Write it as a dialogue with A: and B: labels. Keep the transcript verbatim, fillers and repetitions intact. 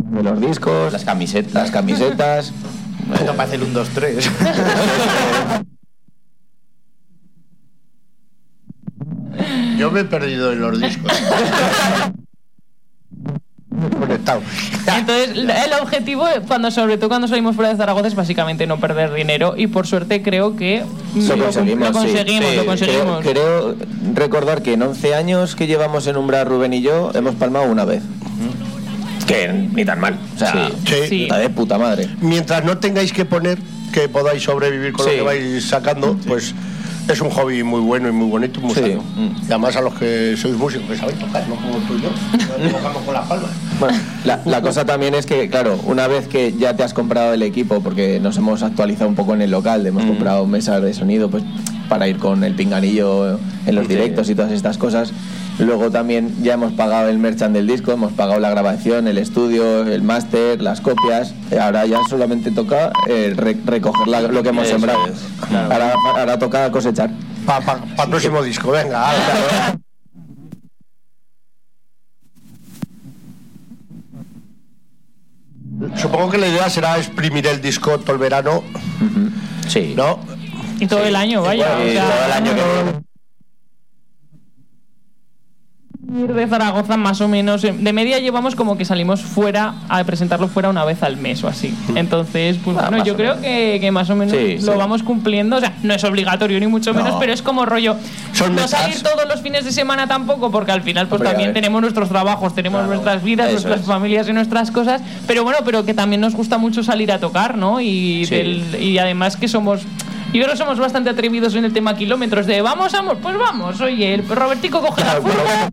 A: de los discos,
B: las camisetas,
A: las camisetas.
B: Esto parece el uno, dos, tres.
C: Yo me he perdido en los discos. Conectado.
D: Entonces, el objetivo, cuando sobre todo cuando salimos fuera de Zaragoza, es básicamente no perder dinero, y por suerte creo que
A: lo
D: lo
A: conseguimos,
D: lo conseguimos,
A: sí,
D: lo conseguimos.
A: Creo, creo recordar que en once años que llevamos en Umbral, Rubén y yo, hemos palmado una vez. Que ni tan mal. O sea,
C: Sí.
D: Sí.
A: está de puta madre.
C: Mientras no tengáis que poner, que podáis sobrevivir con
A: Sí.
C: lo que vais sacando, pues es un hobby muy bueno y muy bonito y muy
A: Sí.
C: sano. Y además a los que sois músicos, que sabéis tocar, no como tú y yo, no tocamos con las palmas.
A: Bueno, la, la cosa también es que, claro, una vez que ya te has comprado el equipo, porque nos hemos actualizado un poco en el local, hemos
B: Mm.
A: comprado mesas de sonido, pues para ir con el pinganillo en los
B: Sí.
A: directos y todas estas cosas. Luego también ya hemos pagado el merchant del disco, hemos pagado la grabación, el estudio, el máster, las copias. Ahora ya solamente toca eh, re- recoger la- lo que hemos
B: Eso
A: sembrado.
B: es, claro.
A: Ahora, ahora toca cosechar.
C: Para pa, pa el próximo disco, venga. ala. Supongo que la idea será exprimir el disco todo el verano,
B: Sí.
C: ¿no?
D: Y todo el año, vaya.
B: Y
D: o sea,
B: todo el año que...
D: ir de Zaragoza más o menos, de media llevamos como que salimos fuera a presentarlo fuera una vez al mes o así. Entonces, pues
A: Ah,
D: bueno,
A: más
D: yo
A: o
D: creo
A: menos.
D: que, que más o menos
A: Sí,
D: lo
A: sí.
D: vamos cumpliendo. O sea, no es obligatorio ni mucho menos,
A: No.
D: pero es como rollo.
C: Son
D: no
C: metas.
D: salir todos los fines de semana tampoco, porque al final pues
A: Hombre, a
D: también
A: ver.
D: tenemos nuestros trabajos, tenemos nuestras vidas,
A: eso
D: nuestras
A: es.
D: familias y nuestras cosas. Pero bueno, pero que también nos gusta mucho salir a tocar, ¿no? Y,
B: Sí.
D: del- y además que somos... Yo creo que somos bastante atrevidos en el tema kilómetros de vamos, amor, pues vamos, oye, el Robertico coge la furgo